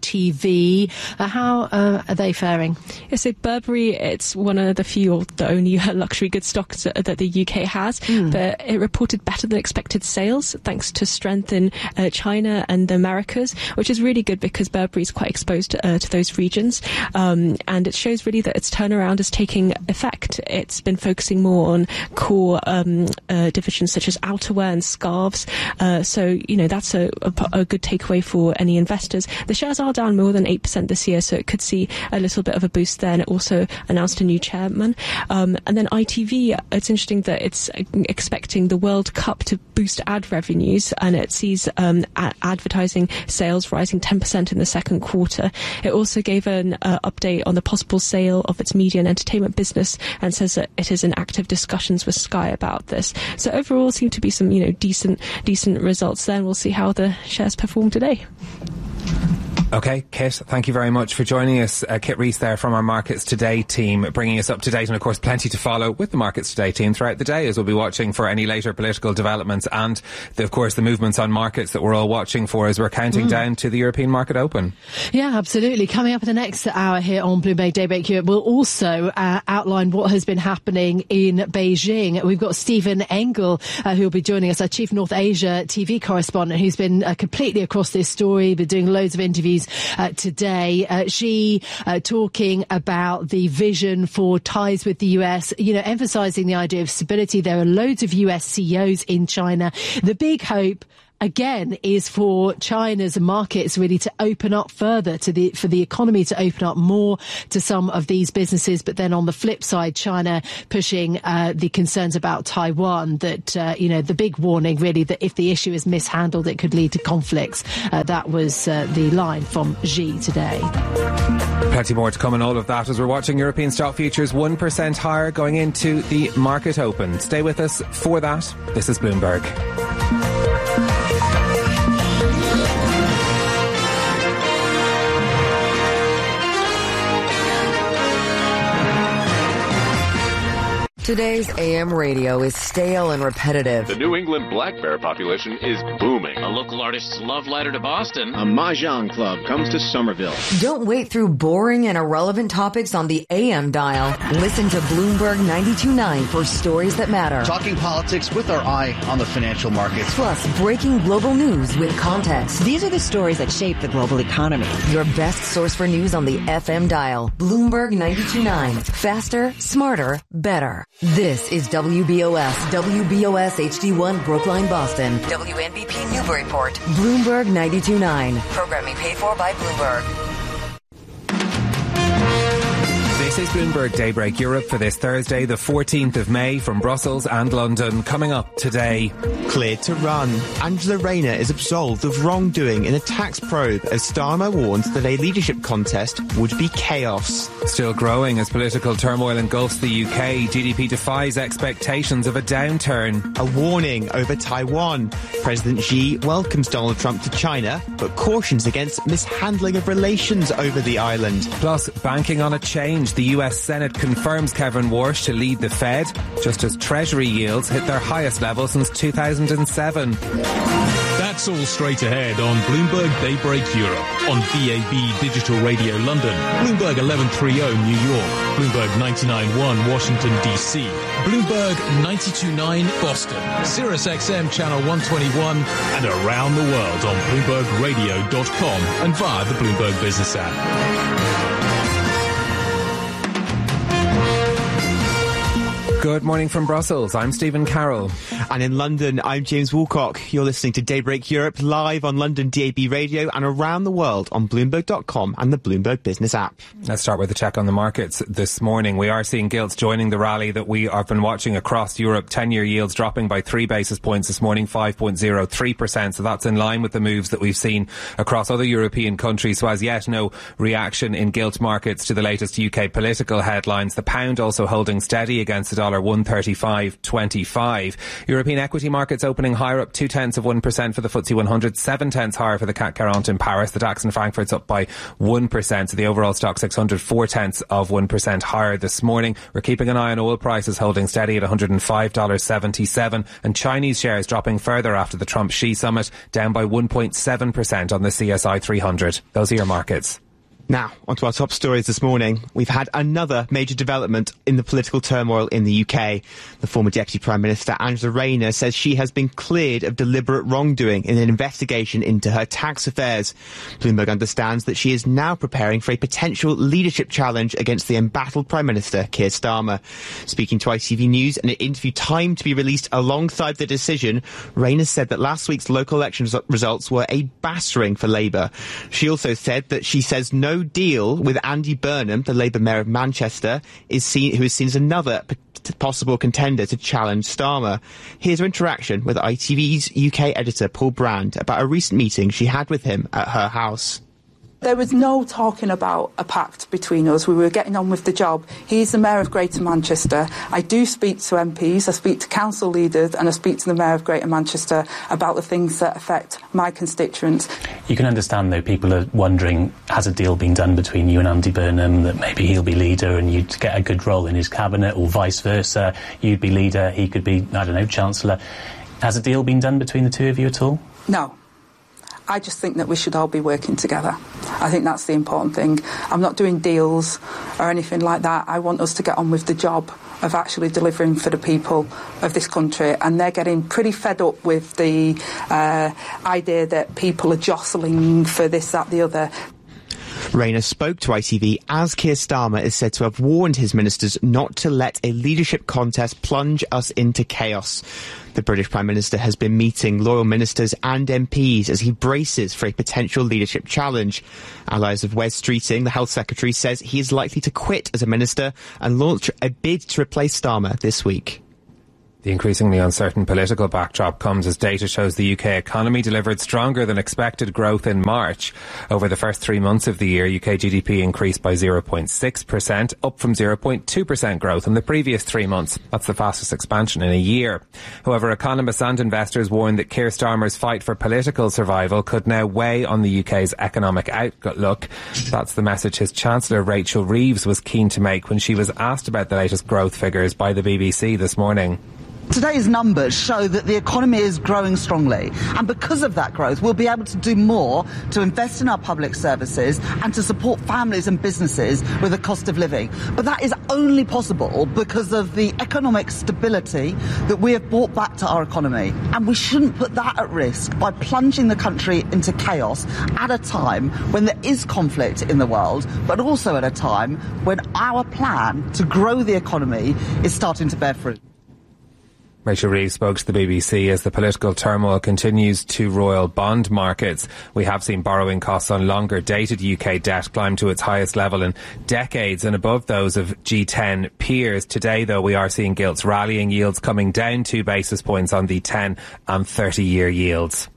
ITV. How are they faring? Yeah, so Burberry, it's one of the few or the only luxury goods stocks that the UK has, but it reported better than expected sales thanks to strength in China and the Americas, which is really good because Burberry is quite exposed to those regions, and it shows really that its turnaround is taking effect. It's been focusing more on core divisions such as outerwear and scarves, so that's a good takeaway for any investors. The shares are down more than 8% this year, so it could see a little bit of a boost there, and it also announced a new chairman. And then ITV, it's interesting that it's expecting the World Cup to boost ad revenues, and it sees advertising sales rising 10% in the second quarter. It also gave an update on the possible sale of its media and entertainment business, and says that it is in active discussions with Sky about this. So overall, seem to be some decent results there, and we'll see how the shares perform today. Okay, Kit, thank you very much for joining us. Kit Rees there from our Markets Today team, bringing us up to date, and of course plenty to follow with the Markets Today team throughout the day, as we'll be watching for any later political developments and, of course, the movements on markets that we're all watching for as we're counting down to the European Market Open. Yeah, absolutely. Coming up in the next hour here on Bloomberg Daybreak Europe, we'll also outline what has been happening in Beijing. We've got Stephen Engel, who will be joining us, our Chief North Asia TV correspondent, who's been completely across this story, been doing loads of interviews today. She talking about the vision for ties with the US, emphasising the idea of stability. There are loads of US CEOs in China. The big hope, again, is for China's markets really to open up further, for the economy to open up more to some of these businesses. But then on the flip side, China pushing the concerns about Taiwan, that, the big warning really that if the issue is mishandled, it could lead to conflicts. That was the line from Xi today. Plenty more to come on all of that as we're watching European stock futures 1% higher going into the market open. Stay with us for that. This is Bloomberg. Today's AM radio is stale and repetitive. The New England black bear population is booming. A local artist's love letter to Boston. A Mahjong club comes to Somerville. Don't wait through boring and irrelevant topics on the AM dial. Listen to Bloomberg 92.9 for stories that matter. Talking politics with our eye on the financial markets. Plus, breaking global news with context. These are the stories that shape the global economy. Your best source for news on the FM dial. Bloomberg 92.9. Faster, smarter, better. This is WBOS HD1 Brookline, Boston. WNBP Newburyport. Bloomberg 92.9. Programming paid for by Bloomberg. This is Bloomberg Daybreak Europe for this Thursday, the 14th of May, from Brussels and London. Coming up today. Cleared to run. Angela Rayner is absolved of wrongdoing in a tax probe as Starmer warns that a leadership contest would be chaos. Still growing as political turmoil engulfs the UK. GDP defies expectations of a downturn. A warning over Taiwan. President Xi welcomes Donald Trump to China, but cautions against mishandling of relations over the island. Plus, banking on a change. The US Senate confirms Kevin Warsh to lead the Fed, just as Treasury yields hit their highest level since 2007. That's all straight ahead on Bloomberg Daybreak Europe, on DAB Digital Radio London, Bloomberg 1130 New York, Bloomberg 99.1 Washington DC, Bloomberg 92.9 Boston, Sirius XM Channel 121, and around the world on BloombergRadio.com and via the Bloomberg Business app. Good morning from Brussels. I'm Stephen Carroll. And in London, I'm James Woolcock. You're listening to Daybreak Europe live on London DAB Radio and around the world on Bloomberg.com and the Bloomberg Business app. Let's start with a check on the markets this morning. We are seeing gilts joining the rally that we have been watching across Europe. 10-year yields dropping by 3 basis points this morning, 5.03%. So that's in line with the moves that we've seen across other European countries. So as yet, no reaction in gilt markets to the latest UK political headlines. The pound also holding steady against the dollar, 135.25. European equity markets opening higher, up 0.2% for the FTSE 100, 0.7 higher for the CAC 40 in Paris. The DAX in Frankfurt's up by 1%. So the overall stock 600, 0.4% higher this morning. We're keeping an eye on oil prices holding steady at $105.77, and Chinese shares dropping further after the Trump-Xi summit, down by 1.7% on the CSI 300. Those are your markets. Now, onto our top stories this morning. We've had another major development in the political turmoil in the UK. The former Deputy Prime Minister, Angela Rayner, says she has been cleared of deliberate wrongdoing in an investigation into her tax affairs. Bloomberg understands that she is now preparing for a potential leadership challenge against the embattled Prime Minister, Keir Starmer. Speaking to ITV News in an interview timed to be released alongside the decision, Rayner said that last week's local election results were a battering for Labour. She also said that she says no deal with Andy Burnham, the Labour Mayor of Manchester, who is seen as another possible contender to challenge Starmer. Here's her interaction with ITV's UK editor Paul Brand about a recent meeting she had with him at her house. There was no talking about a pact between us. We were getting on with the job. He's the Mayor of Greater Manchester. I do speak to MPs, I speak to council leaders, and I speak to the Mayor of Greater Manchester about the things that affect my constituents. You can understand, though, people are wondering, has a deal been done between you and Andy Burnham that maybe he'll be leader and you'd get a good role in his cabinet, or vice versa? You'd be leader, he could be, I don't know, Chancellor. Has a deal been done between the two of you at all? No. I just think that we should all be working together. I think that's the important thing. I'm not doing deals or anything like that. I want us to get on with the job of actually delivering for the people of this country, and they're getting pretty fed up with the idea that people are jostling for this, that, the other. Rayner spoke to ITV as Keir Starmer is said to have warned his ministers not to let a leadership contest plunge us into chaos. The British Prime Minister has been meeting loyal ministers and MPs as he braces for a potential leadership challenge. Allies of Wes Streeting, the Health Secretary, says he is likely to quit as a minister and launch a bid to replace Starmer this week. The increasingly uncertain political backdrop comes as data shows the UK economy delivered stronger than expected growth in March. Over the first 3 months of the year, UK GDP increased by 0.6%, up from 0.2% growth in the previous 3 months. That's the fastest expansion in a year. However, economists and investors warn that Keir Starmer's fight for political survival could now weigh on the UK's economic outlook. That's the message his Chancellor Rachel Reeves was keen to make when she was asked about the latest growth figures by the BBC this morning. Today's numbers show that the economy is growing strongly, and because of that growth we'll be able to do more to invest in our public services and to support families and businesses with the cost of living. But that is only possible because of the economic stability that we have brought back to our economy, and we shouldn't put that at risk by plunging the country into chaos at a time when there is conflict in the world, but also at a time when our plan to grow the economy is starting to bear fruit. Rachel Reeves spoke to the BBC as the political turmoil continues to roil bond markets. We have seen borrowing costs on longer dated UK debt climb to its highest level in decades and above those of G10 peers. Today, though, we are seeing gilts rallying, yields coming down 2 basis points on the 10 and 30-year yields.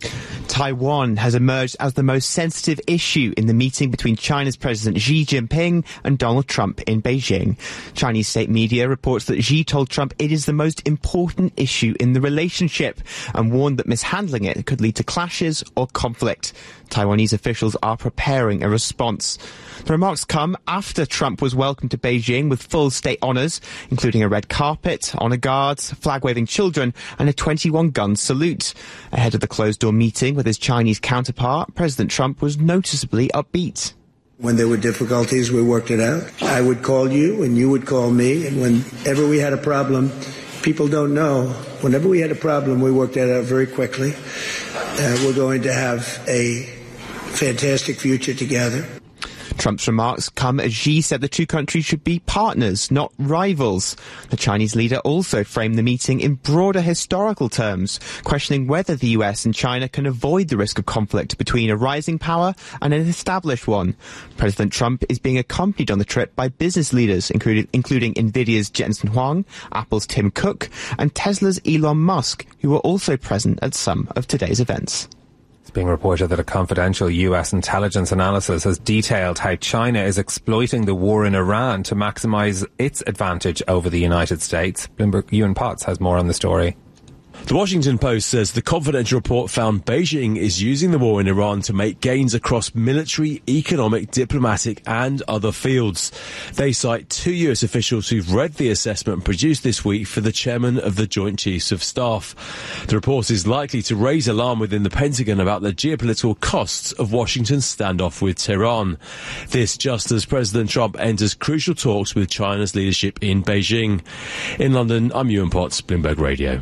Taiwan has emerged as the most sensitive issue in the meeting between China's President Xi Jinping and Donald Trump in Beijing. Chinese state media reports that Xi told Trump it is the most important issue in the relationship and warned that mishandling it could lead to clashes or conflict. Taiwanese officials are preparing a response. The remarks come after Trump was welcomed to Beijing with full state honours, including a red carpet, honour guards, flag-waving children and a 21-gun salute. Ahead of the closed-door meeting with his Chinese counterpart, President Trump was noticeably upbeat. When there were difficulties, we worked it out. I would call you and you would call me, and whenever we had a problem, people don't know, whenever we had a problem, we worked that out very quickly. We're going to have a fantastic future together. Trump's remarks come as Xi said the two countries should be partners, not rivals. The Chinese leader also framed the meeting in broader historical terms, questioning whether the US and China can avoid the risk of conflict between a rising power and an established one. President Trump is being accompanied on the trip by business leaders, including Nvidia's Jensen Huang, Apple's Tim Cook, and Tesla's Elon Musk, who were also present at some of today's events. It's being reported that a confidential US intelligence analysis has detailed how China is exploiting the war in Iran to maximise its advantage over the United States. Bloomberg Ewan Potts has more on the story. The Washington Post says the confidential report found Beijing is using the war in Iran to make gains across military, economic, diplomatic and other fields. They cite 2 US officials who've read the assessment produced this week for the chairman of the Joint Chiefs of Staff. The report is likely to raise alarm within the Pentagon about the geopolitical costs of Washington's standoff with Tehran. This just as President Trump enters crucial talks with China's leadership in Beijing. In London, I'm Ewan Potts, Bloomberg Radio.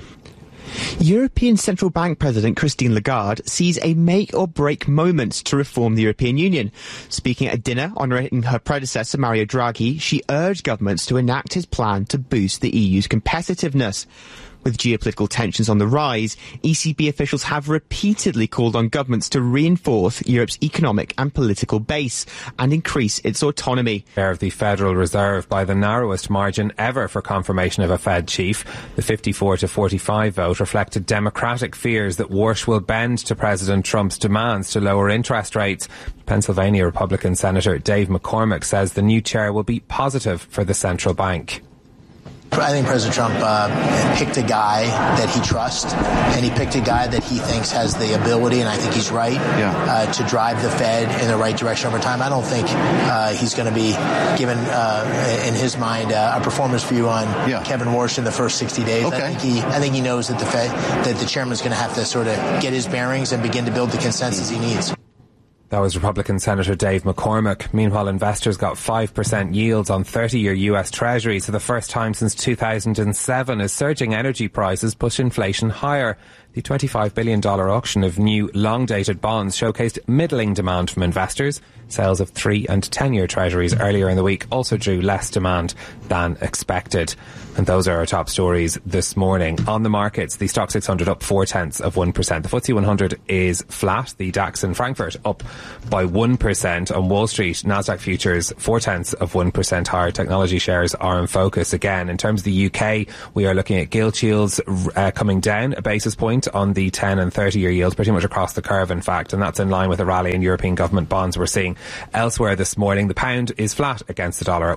European Central Bank President Christine Lagarde sees a make-or-break moment to reform the European Union. Speaking at a dinner honouring her predecessor, Mario Draghi, she urged governments to enact his plan to boost the EU's competitiveness. With geopolitical tensions on the rise, ECB officials have repeatedly called on governments to reinforce Europe's economic and political base and increase its autonomy. Chair of the Federal Reserve by the narrowest margin ever for confirmation of a Fed chief. The 54-45 vote reflected democratic fears that Warsh will bend to President Trump's demands to lower interest rates. Pennsylvania Republican Senator Dave McCormick says the new chair will be positive for the central bank. I think President Trump picked a guy that he trusts, and he picked a guy that he thinks has the ability, and I think he's right, to drive the Fed in the right direction over time. I don't think he's going to be given, in his mind, a performance view on Kevin Warsh in the first 60 days. Okay. I think he knows that the chairman's going to have to sort of get his bearings and begin to build the consensus he needs. That was Republican Senator Dave McCormick. Meanwhile, investors got 5% yields on 30-year US Treasuries for the first time since 2007 as surging energy prices push inflation higher. The $25 billion auction of new long-dated bonds showcased middling demand from investors. Sales of 3- and 10-year Treasuries earlier in the week also drew less demand than expected. And those are our top stories this morning. On the markets, the Stoxx 600 up 0.4%. The FTSE 100 is flat. The DAX in Frankfurt up by 1%. On Wall Street, Nasdaq futures 0.4% higher. Technology shares are in focus again. In terms of the UK, we are looking at gilt yields coming down a basis point on the 10 and 30-year yields, pretty much across the curve, in fact, and that's in line with a rally in European government bonds we're seeing elsewhere this morning. The pound is flat against the dollar at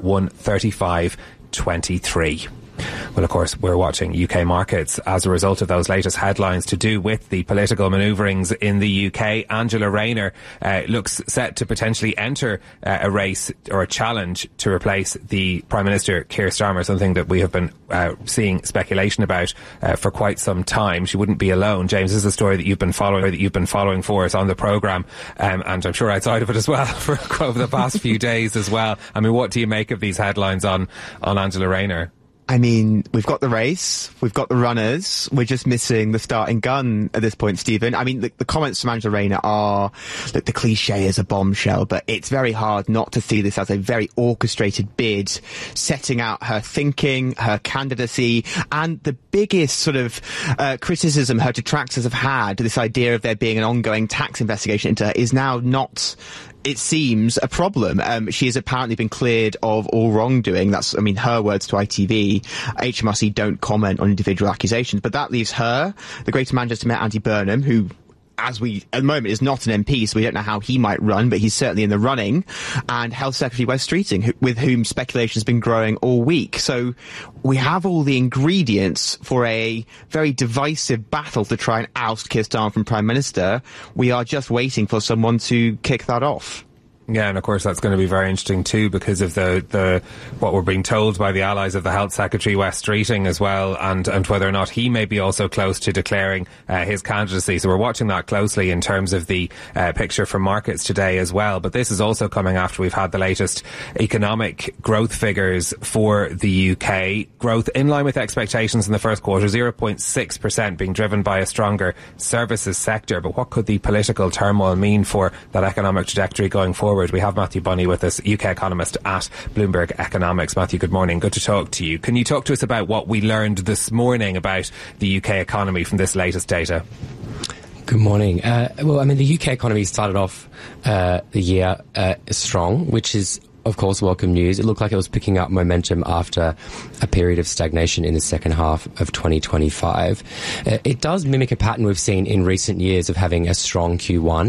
135.23. Well, of course, we're watching UK markets as a result of those latest headlines to do with the political manoeuvrings in the UK. Angela Rayner looks set to potentially enter a race or a challenge to replace the Prime Minister, Keir Starmer, something that we have been seeing speculation about for quite some time. She wouldn't be alone. James, this is a story that you've been following for us on the programme, and I'm sure outside of it as well for over the past few days as well. I mean, what do you make of these headlines on Angela Rayner? I mean, we've got the race, we've got the runners, we're just missing the starting gun at this point, Stephen. I mean, the comments from Angela Rayner are that the cliche is a bombshell, but it's very hard not to see this as a very orchestrated bid, setting out her thinking, her candidacy, and the biggest sort of criticism her detractors have had, this idea of there being an ongoing tax investigation into her, is now not, it seems, a problem. She has apparently been cleared of all wrongdoing. That's, I mean, her words to ITV. HMRC don't comment on individual accusations, but that leaves her, the Greater Manchester Mayor Andy Burnham, who, at the moment, is not an MP, so we don't know how he might run, but he's certainly in the running, and Health Secretary Wes Streeting, with whom speculation has been growing all week. So we have all the ingredients for a very divisive battle to try and oust Keir Starmer from Prime Minister. We are just waiting for someone to kick that off. Yeah, and of course that's going to be very interesting too because of the what we're being told by the allies of the Health Secretary, Wes Streeting, as well, and whether or not he may be also close to declaring his candidacy. So we're watching that closely in terms of the picture from markets today as well. But this is also coming after we've had the latest economic growth figures for the UK. Growth in line with expectations in the first quarter, 0.6%, being driven by a stronger services sector. But what could the political turmoil mean for that economic trajectory going forward? We have Matthew Bunny with us, UK economist at Bloomberg Economics. Matthew, good morning. Good to talk to you. Can you talk to us about what we learned this morning about the UK economy from this latest data? Good morning. Well, I mean, the UK economy started off the year strong, which is, of course, welcome news. It looked like it was picking up momentum after a period of stagnation in the second half of 2025. It does mimic a pattern we've seen in recent years of having a strong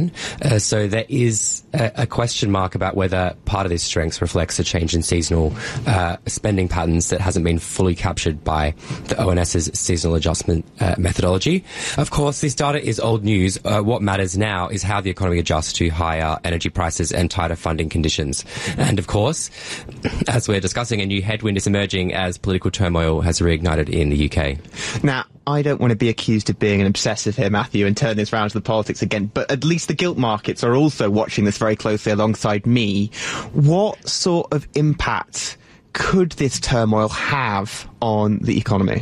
Q1. So there is a question mark about whether part of this strength reflects a change in seasonal spending patterns that hasn't been fully captured by the ONS's seasonal adjustment methodology. Of course, this data is old news. What matters now is how the economy adjusts to higher energy prices and tighter funding conditions. And of course, as we're discussing, a new headwind is emerging as political turmoil has reignited in the UK. Now, I don't want to be accused of being an obsessive here, Matthew, and turn this round to the politics again, but at least the gilt markets are also watching this very closely alongside me. What sort of impact could this turmoil have on the economy?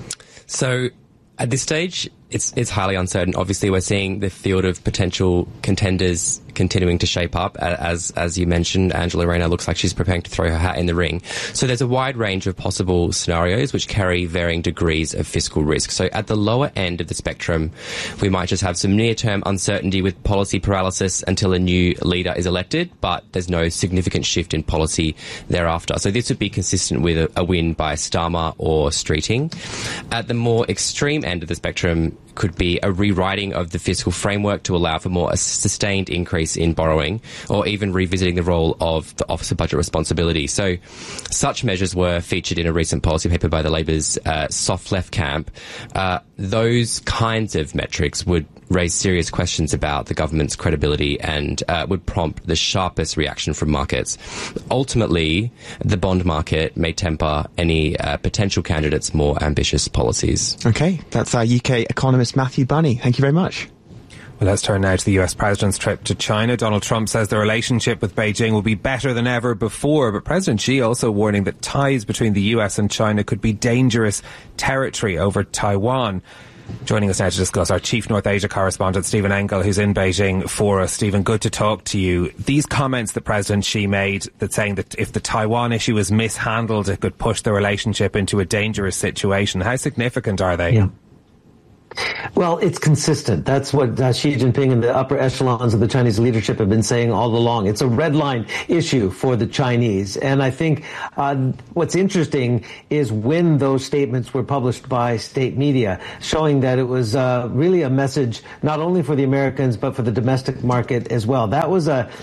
So, at this stage, it's highly uncertain. Obviously, we're seeing the field of potential contenders continuing to shape up. As you mentioned, Angela Rayner looks like she's preparing to throw her hat in the ring. So there's a wide range of possible scenarios which carry varying degrees of fiscal risk. So at the lower end of the spectrum, we might just have some near-term uncertainty with policy paralysis until a new leader is elected, but there's no significant shift in policy thereafter. So this would be consistent with a win by Starmer or Streeting. At the more extreme end of the spectrum could be a rewriting of the fiscal framework to allow for a sustained increase in borrowing, or even revisiting the role of the Office of Budget Responsibility. So such measures were featured in a recent policy paper by the Labour's soft left camp. Those kinds of metrics would raise serious questions about the government's credibility and would prompt the sharpest reaction from markets. Ultimately, the bond market may temper any potential candidates' more ambitious policies. Okay, that's our UK economist Matthew Bunny. Thank you very much. Well, let's turn now to the US president's trip to China. Donald Trump says the relationship with Beijing will be better than ever before, but President Xi also warning that ties between the US and China could be dangerous territory over Taiwan. Joining us now to discuss our Chief North Asia correspondent, Stephen Engel, who's in Beijing for us. Stephen, good to talk to you. These comments that President Xi made, that saying that if the Taiwan issue is mishandled, it could push the relationship into a dangerous situation. How significant are they? Yeah. Well, it's consistent. That's what Xi Jinping and the upper echelons of the Chinese leadership have been saying all along. It's a red line issue for the Chinese. And I think what's interesting is when those statements were published by state media, showing that it was really a message not only for the Americans, but for the domestic market as well. That was a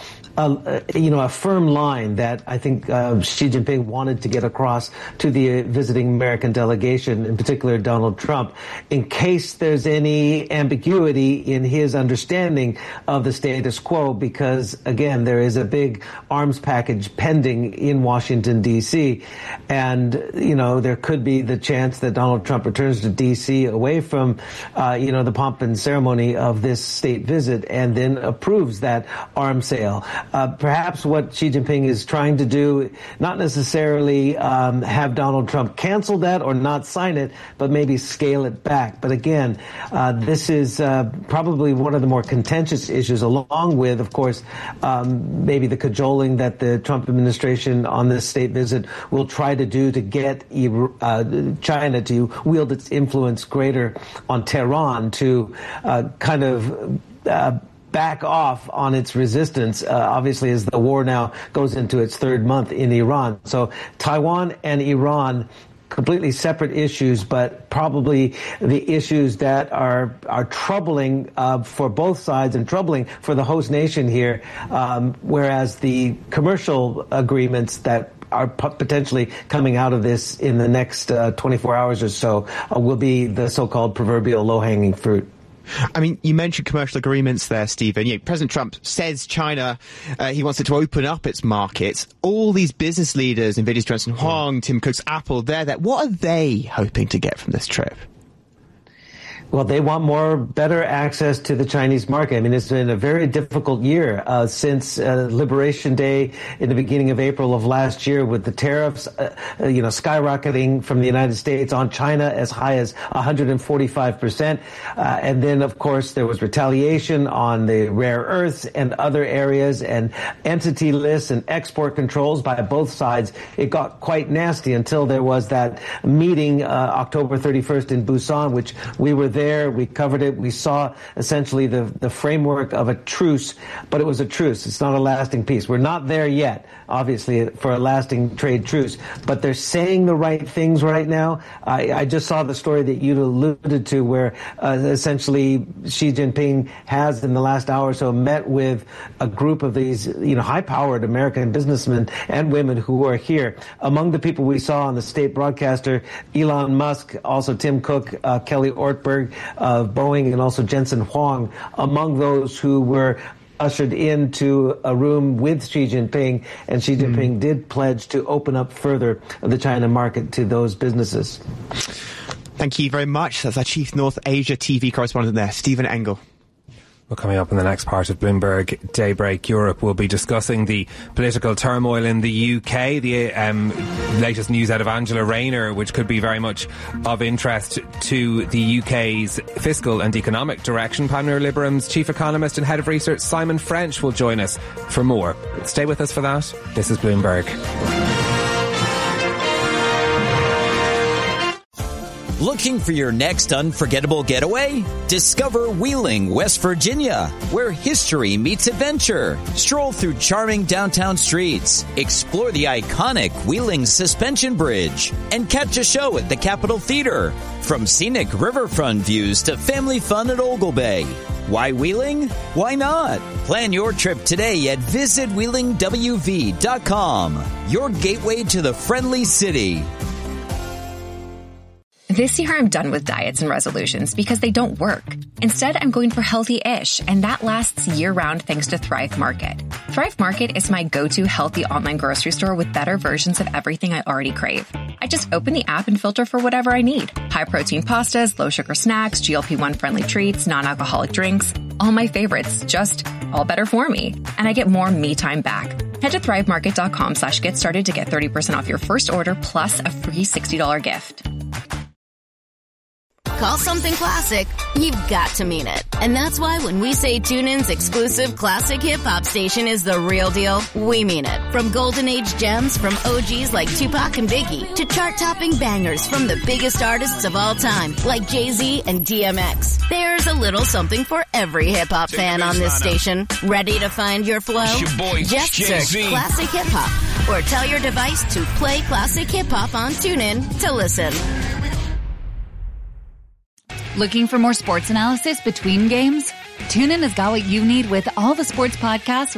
firm line that I think Xi Jinping wanted to get across to the visiting American delegation, in particular Donald Trump, in case there's any ambiguity in his understanding of the status quo, because, again, there is a big arms package pending in Washington, D.C., and, there could be the chance that Donald Trump returns to D.C. away from, the pomp and ceremony of this state visit and then approves that arms sale. Perhaps what Xi Jinping is trying to do, not necessarily have Donald Trump cancel that or not sign it, but maybe scale it back. But again, this is probably one of the more contentious issues, along with, of course, maybe the cajoling that the Trump administration on this state visit will try to do to get China to wield its influence greater on Tehran to kind of back off on its resistance, obviously, as the war now goes into its third month in Iran. So Taiwan and Iran, completely separate issues, but probably the issues that are troubling for both sides and troubling for the host nation here, whereas the commercial agreements that are potentially coming out of this in the next 24 hours or so will be the so-called proverbial low-hanging fruit. I mean, you mentioned commercial agreements there, Stephen. President Trump says China, he wants it to open up its markets. All these business leaders, NVIDIA's Jensen Huang, Tim Cook's Apple, they're there. What are they hoping to get from this trip? Well, they want better access to the Chinese market. I mean, it's been a very difficult year since Liberation Day in the beginning of April of last year, with the tariffs, skyrocketing from the United States on China as high as 145%. And then, of course, there was retaliation on the rare earths and other areas, and entity lists and export controls by both sides. It got quite nasty until there was that meeting October 31st in Busan, which we were there, we covered it, we saw essentially the framework of a truce, but it was a truce. It's not a lasting peace. We're not there yet, obviously, for a lasting trade truce, but they're saying the right things right now. I just saw the story that you alluded to, where essentially Xi Jinping has, in the last hour or so, met with a group of these, high-powered American businessmen and women who are here. Among the people we saw on the state broadcaster, Elon Musk, also Tim Cook, Kelly Ortberg of Boeing, and also Jensen Huang, among those who were ushered into a room with Xi Jinping, and Xi Jinping did pledge to open up further the China market to those businesses. Thank you very much. That's our Chief North Asia TV correspondent there, Stephen Engel. Well, coming up in the next part of Bloomberg Daybreak Europe, we'll be discussing the political turmoil in the UK, the latest news out of Angela Rayner, which could be very much of interest to the UK's fiscal and economic direction. Panmure Liberum's chief economist and head of research, Simon French, will join us for more. Stay with us for that. This is Bloomberg. Looking for your next unforgettable getaway? Discover Wheeling, West Virginia, where history meets adventure. Stroll through charming downtown streets, explore the iconic Wheeling Suspension Bridge, and catch a show at the Capitol Theater. From scenic riverfront views to family fun at Ogle Bay. Why Wheeling? Why not? Plan your trip today at visitwheelingwv.com. Your gateway to the friendly city. This year, I'm done with diets and resolutions because they don't work. Instead, I'm going for healthy-ish, and that lasts year-round thanks to Thrive Market. Thrive Market is my go-to healthy online grocery store with better versions of everything I already crave. I just open the app and filter for whatever I need. High-protein pastas, low-sugar snacks, GLP-1-friendly treats, non-alcoholic drinks. All my favorites, just all better for me. And I get more me time back. Head to thrivemarket.com/get started to get 30% off your first order plus a free $60 gift. Call something classic, you've got to mean it. And that's why when we say TuneIn's exclusive classic hip-hop station is the real deal, we mean it. From golden age gems from OGs like Tupac and Biggie to chart-topping bangers from the biggest artists of all time like Jay-Z and DMX. There's a little something for every hip-hop fan on this station. Ready to find your flow? It's your boy, just Jay-Z. search Classic Hip-Hop or tell your device to play Classic Hip-Hop on TuneIn to listen. Looking for more sports analysis between games? TuneIn has got what you need with all the sports podcasts